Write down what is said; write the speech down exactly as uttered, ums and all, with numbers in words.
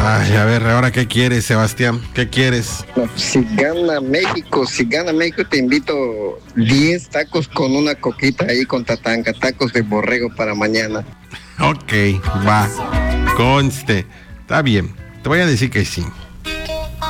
Ay, a ver, ahora qué quieres, Sebastián, ¿qué quieres? No, si gana México, si gana México, te invito diez tacos con una coquita ahí con tatanca, tacos de borrego para mañana. Ok, va, conste, está bien, te voy a decir que sí.